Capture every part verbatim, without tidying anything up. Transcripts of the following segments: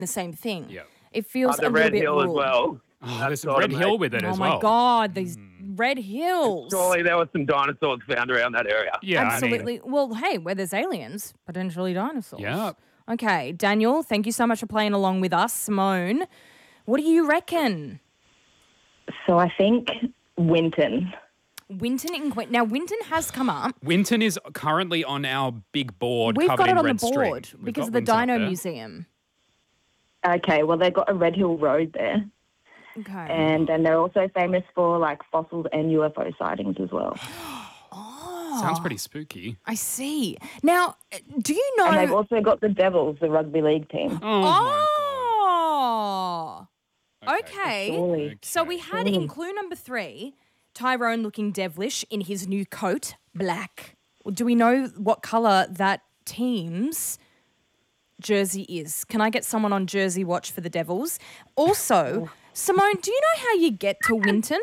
the same thing. Yeah. It feels Uh, the a little Red bit Hill as raw. well. Oh, That's there's some sort Red of Hill mate. with it Oh as my well. God, these red hills. Surely there were some dinosaurs found around that area. Yeah, I mean, Absolutely. Well, hey, where there's aliens, potentially dinosaurs. Yeah. Okay, Daniel, thank you so much for playing along with us. Simone, what do you reckon? So I think Winton. Winton in Queen. Now, Winton has come up. Winton is currently on our big board We've covered got it in on red the string. board We've because got of the Winton up Dino there. Museum. Okay, well, they've got a Red Hill Road there. Okay. And then they're also famous for, like, fossils and U F O sightings as well. Sounds pretty spooky. I see. Now, uh, do you know... And they've also got the Devils, the rugby league team. Oh, my Oh, God. okay. Surely. So we had in clue number three, Tyrone looking devilish in his new coat, black. Do we know what colour that team's jersey is? Can I get someone on Jersey Watch for the Devils? Also, Simone, do you know how you get to Winton?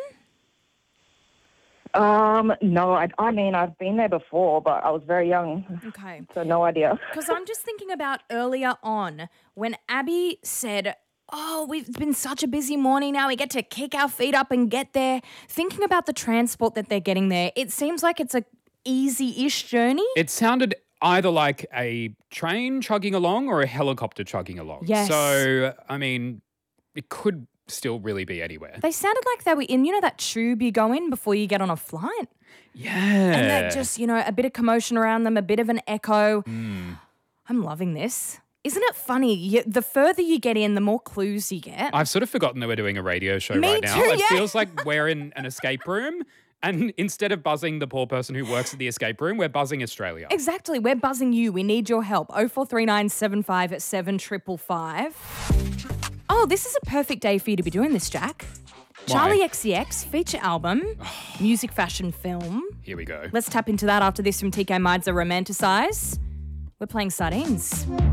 Um, no, I, I mean, I've been there before, but I was very young, Okay. so no idea. Because I'm just thinking about earlier on when Abby said, oh, we've been such a busy morning now. We get to kick our feet up and get there. Thinking about the transport that they're getting there, it seems like it's a easy-ish journey. It sounded either like a train chugging along or a helicopter chugging along. Yes. So, I mean, it could still really be anywhere. They sounded like they were in, you know, that tube you go in before you get on a flight? Yeah. And they're just, you know, a bit of commotion around them, a bit of an echo. I'm loving this. Isn't it funny? You, the further you get in, the more clues you get. I've sort of forgotten that we're doing a radio show Me right now. too, It yeah. feels like we're in an escape room. And instead of buzzing the poor person who works at the escape room, we're buzzing Australia. Exactly. We're buzzing you. We need your help. oh four three nine seven five seven five five five. Oh, this is a perfect day for you to be doing this, Jack. Charlie X C X feature album, music, fashion, film. Here we go. Let's tap into that after this from T K Maidza, Romanticize. We're playing Sardines.